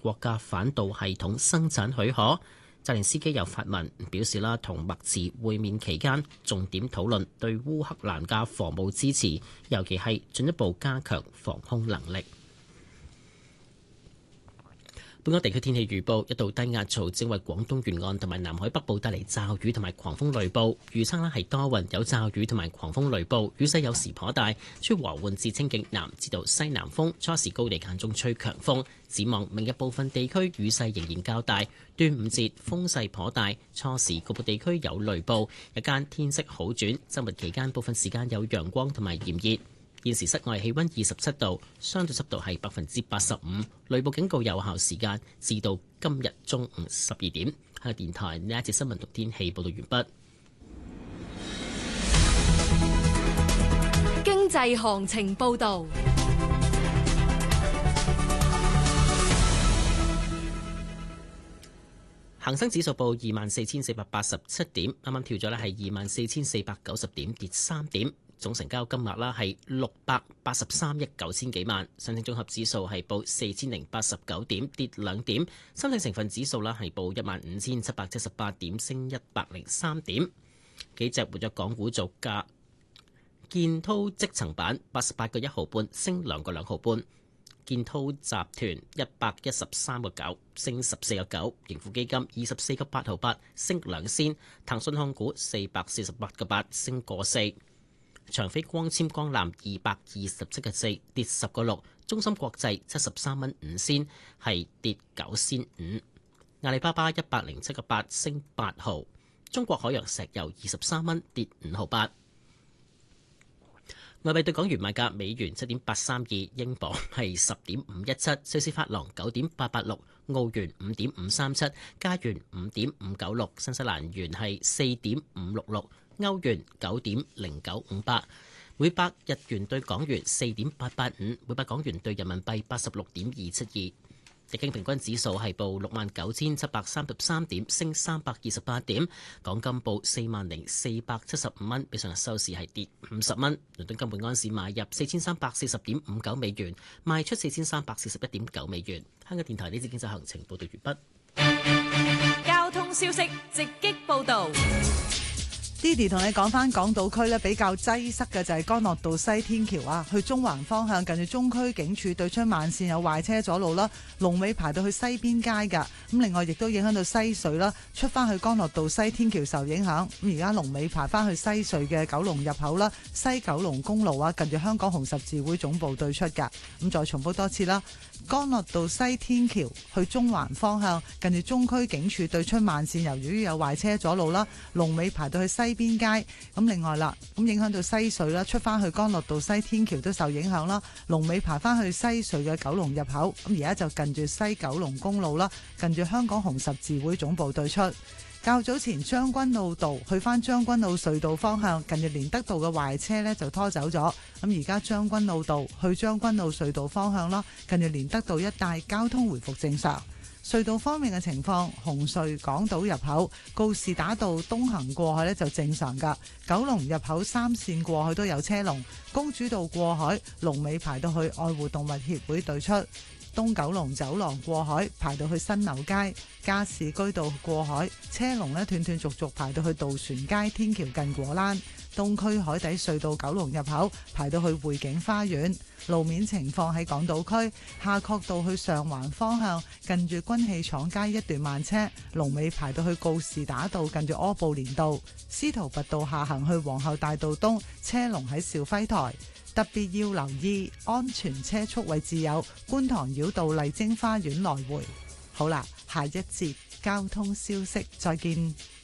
國嘅反導系統生產許可。澤連斯基又發文表示啦，同默茨會面期間重點討論對烏克蘭嘅防務支持，尤其係進一步加強防空能力。本港地區天氣預報，一道低壓槽正為廣東沿岸同埋南海北部帶嚟驟雨同埋狂風雷暴。預測咧係多雲有驟雨同埋狂風雷暴，雨勢有時頗大，吹和緩至清勁南至到西南風，初時高地間中吹強風。展望明日部分地區雨勢仍然較大，端午節風勢頗大，初時局部地區有雷暴，日間天色好轉，週末期間部分時間有陽光同埋炎熱。現時室外氣溫27度，相對濕度係85%，雷暴警告有效時間至到今日中午12點。香港電台呢一節新聞同天氣報道完畢。 經濟行情報道。 恒生指數報24,487點，啱啱跳咗咧係24,490點，跌3點。總成交金額啦係683億9千幾萬。上證綜合指數係報4089點，跌2點。深證成分指數啦係報15,778點，升103點。幾隻活躍港股做價，建滔積層板88個1毫半，升2個2毫半。建滔集團113個9，升14個9。盈富基金24個8毫8，升2仙。騰訊控股448個8，升個4。長飛光纖光纜227個4，跌10個6。中芯國際73蚊5仙，係跌9仙5。阿里巴巴107個8，升8毫。中國海洋石油23蚊，跌5毫8。外幣對港元賣價：美元7.832，英鎊係10.517，瑞士法郎9.886，澳元5.537，加元5.596，新西蘭元係4.566，歐元9.0958，每百日元對港元4.885，每百港元對人民幣86.272。日經平均指數係報69,733點，升328點。港金報40,475蚊，比上日收市係跌50蚊。倫敦金每安士買入4,340.59美元，賣出4,341.9美元。香港電台呢節經濟行情報道完畢。 交通消息直擊報導。 Didi 同你講翻港島區咧，比較擠塞嘅就係干諾道西天橋啊，去中環方向近住中區警署對出慢線有壞車阻路啦，龍尾排到去西邊街噶。咁另外亦都影響到西隧啦，出翻去干諾道西天橋受影響。咁而家龍尾排翻去西隧嘅九龍入口啦，西九龍公路啊，近住香港紅十字會總部對出噶。咁再重複多次啦，干諾道西天橋去中環方向近住中區警署對出慢線，由於有壞車阻路啦，龍尾排到去西邊街。咁另外啦，咁影響到西隧啦，出翻去干諾道西天橋都受影響啦，龍尾排翻去西隧嘅九龍入口。咁而家就近住西九龍公路啦，近住香港紅十字會總部對出。較早前將軍澳道去翻將軍澳隧道方向，近住連德道嘅壞車呢就拖走咗。咁而家將軍澳道去將軍澳隧道方向啦，近住連德道一帶交通回復正常。隧道方面嘅情況，紅隧港島入口告士打道東行過海呢就正常㗎，九龍入口三線過去都有車龍，公主道過海龍尾排到去愛護動物協會對出，東九龍走廊過海排到去新樓街，加士居道過海車龍呢斷斷續續排到去渡船街天橋近果欄，東區海底隧道九龍入口排到去匯景花園。路面情況喺港島區夏慤道去上環方向，近住軍器廠街一段慢車，龍尾排到去告士打道近住柯布連道，司徒拔道下行去皇后大道東車龍喺兆輝台。特別要留意安全車速位置有觀塘繞道麗晶花園來回。好啦，下一節交通消息再見。